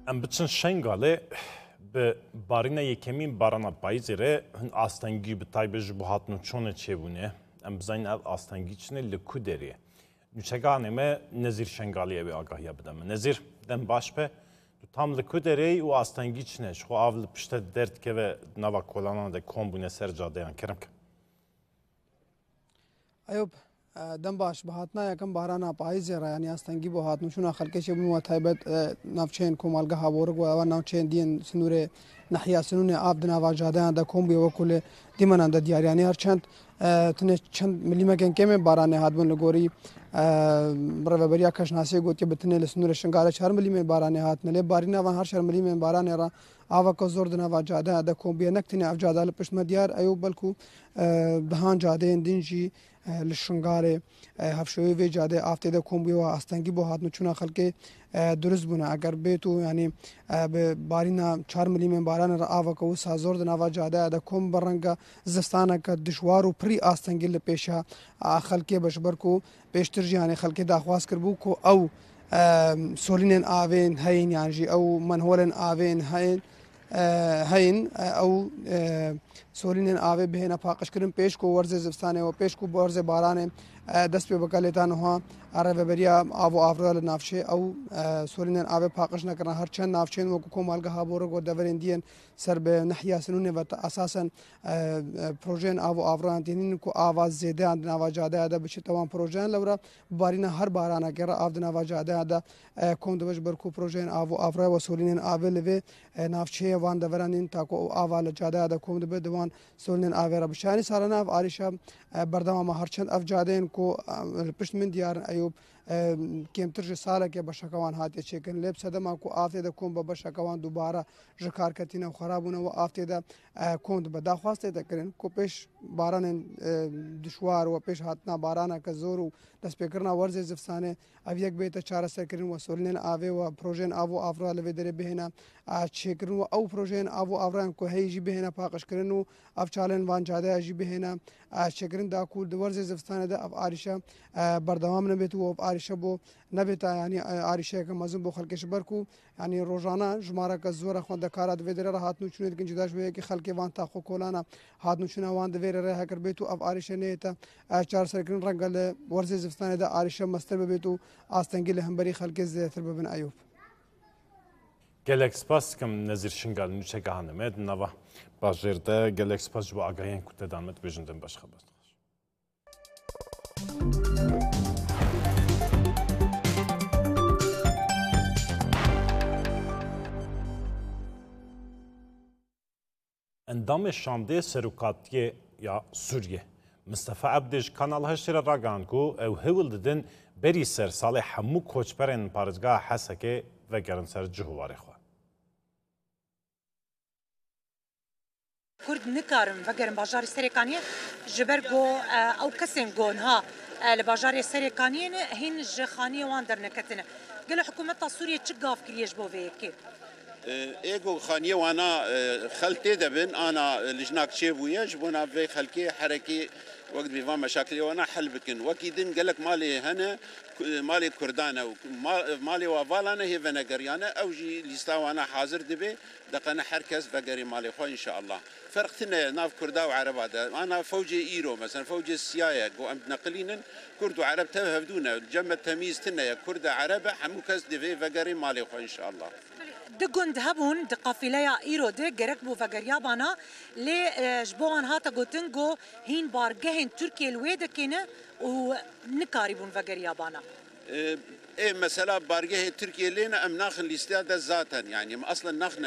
ام بچن شنگاله به بارینه یکمین بارانا پاییزه هن آستانگی به تایبج bu hatnu çone çebune em bizayn ev astangî çine li ku derê nûçeganê me Nezîr Şengaliye ve agahiya bideme Nezîr dem baş be tu tam li ku derê û astangî çine ji xwe av li pişte derd keve nava kolanan de kombûne ser cadeyan kirim ke Ayub دم باش بهاتنا یکم باران پاییز را یعنی استنگی به هاتنو شون خلک چه بنو تایبت نافچین کومالگه ها ورگ و نافچین دین سنوره نحیا سنون آب دنا واجاده اند کوم بی وکل دیمن اند دیار یعنی هر تنه چند میلیمکن کم باران هاتبن لگوری برای بریا کشناسی گوتی بتنه لسنور شنگال 4 میلیمن باران هاتنه ل بارینا و هر 4 میلیمن باران را آوا کو زور دنا واجاده اند کوم بی نکتنه افجاده لپش مدیار ایوب بلکو دهان جاده دینجی لشنگاره هفشوی و جاده آفته ده کومبی و استنگی با هاتنو چون خلک درست بونه اگر بیتو یعنی به بارینا 4 میلیمن باران را آوا کو سازور دنا واجاده ده کوم برنگا زستانه ک دشوار و پری استنگی ل پیشا خلک بشبر کو پیشتر یعنی خلک داخواس کربو کو او سولینن آوین هین یعنی او منهولن آوین هین او سولینن آوه بهنا پاکش کردن پیش کو ورز زبستانه و پیش کو ورز بارانه دست به بکالتان ها عرب بریا آو آفرال نافشه او سولینن آوه پاکش نکردن هر چند نافچین و کومالگه ها بورگ و دورندین سر به نحیا سنونه و اساسا پروژن آو آفران دینین کو آواز زیاده اند نواجاده ادا بچ تمام پروژن لورا بارینا هر بارانه گر آو نواجاده ادا کوم دوج بر کو پروژن آو آفرا و سولینن آوه لوی نافچه وان دورندین تا کو آوال جاده ادا کوم دو دوان سولینن آوه را بشانی سالنا اف آریشا بردام هر چند افجادین کو پشت من دیار ایوب کمتر ساله که بشکوان هاتی چکن لب صدما کو آفته ده کوم بشکوان دوباره جکار کتینه خرابونه و آفته ده کوم به داخواسته ده کرن کو پیش باران دشوار و پیش هاتنا باران که زور و دست پکرنا ورز زفسانه او یک بیت چاره سر کرن و سولنن آوه و پروژن آو آفرال و در بهنا چکرن و او پروژن آو آفران کو هیجی بهنا پاکش کرن و اف چالن وان جاده اجی بهنا چکرن دا کو ورز زفسانه ده اف آریشا بردوام نبیت و آریشه بو نبیتا یعنی آریشه که مزون بو خلکش برکو یعنی روزانه جماره که زور خوند کارات ودره را هاتنو چونه که جداش به که خلک وان تا خو کولانا هاتنو چونه وان د ویره ره کر بیتو اف آریشه نه تا چار سرکن رنگل ورز زفستانه ده آریشه مستر به بیتو آستنگل همبری خلک زتر ببن ایوب گلکسپاس کم نظیر شنگال نوچه گهانمد نوا باجرده گلکسپاس جو آگاهین کته دامت بجندن باش خبر اندام شانده سروکاتی یا سوریه مصطفی عبدش کانال هشتر راگان کو او هول ددن بری سر سال همو کوچبرن پارزگاه حسکه و گرن سر جهواری خوا کرد نکارم و گرن باجار سرکانیه جبر گو او کسین گون ها لباجار سرکانیه هین جخانی وان در نکتنه قال حکومت سوریه چه گاف کریش بو ویکی ايجو خانيه وانا خلتي دبن انا لجناك شيبويا جبونا في خلكي حركي وقت بيفان مشاكل وانا حل بكن وكيدن قال لك مالي هنا مالي كردانه مالي وفالانا هي فنغريانا اوجي ليستا وانا حاضر دبي دقنا حركز فقري مالي خو ان شاء الله فرقتنا ناف كردا وعرب هذا انا فوجي ايرو مثلا فوجي السيايه قو ام نقلين كرد وعرب تهفدونا جمع تمييز تنا يا كرد عرب حموكس دبي فقري مالي خو ان شاء الله دقند هبون دقافلة إيرو ده جرك بو فجريا بانا لجبوان هاتا قوتنجو هين بارجهن تركيا الويدة كنا ونكاري بون فجريا بانا إيه مثلا بارجه تركيا لنا أم ناخن الاستعداد ذاتا يعني أصلا ناخن